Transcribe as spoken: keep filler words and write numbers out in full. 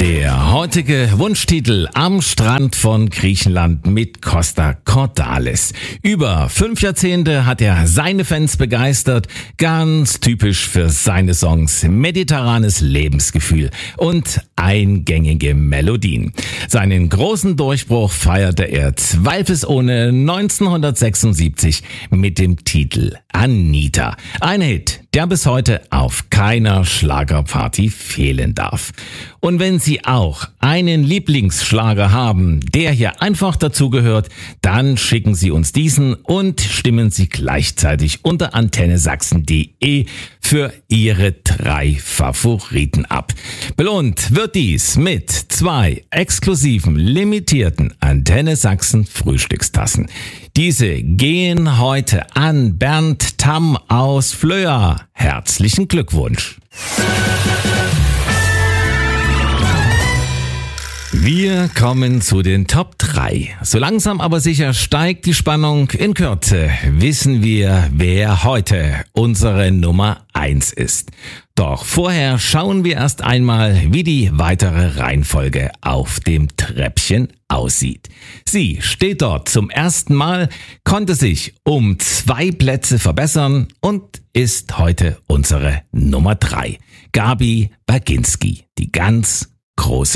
Der heutige Wunschtitel am Strand von Griechenland mit Costa Cordalis. Über fünf Jahrzehnte hat er seine Fans begeistert, ganz typisch für seine Songs, mediterranes Lebensgefühl und eingängige Melodien. Seinen großen Durchbruch feierte er zweifelsohne neunzehnhundertsechsundsiebzig mit dem Titel Anita. Ein Hit, der bis heute auf keiner Schlagerparty fehlen darf. Und wenn Sie auch einen Lieblingsschlager haben, der hier einfach dazugehört, dann schicken Sie uns diesen und stimmen Sie gleichzeitig unter antenne sachsen punkt de für Ihre drei Favoriten ab. Belohnt wird dies mit zwei exklusiven, limitierten Antenne Sachsen Frühstückstassen. Diese gehen heute an Bernd Tamm aus Flöa. Herzlichen Glückwunsch! Wir kommen zu den Top drei. So langsam aber sicher steigt die Spannung. In Kürze wissen wir, wer heute unsere Nummer eins ist. Doch vorher schauen wir erst einmal, wie die weitere Reihenfolge auf dem Treppchen aussieht. Sie steht dort zum ersten Mal, konnte sich um zwei Plätze verbessern und ist heute unsere Nummer drei. Gabi Baginski, die ganz große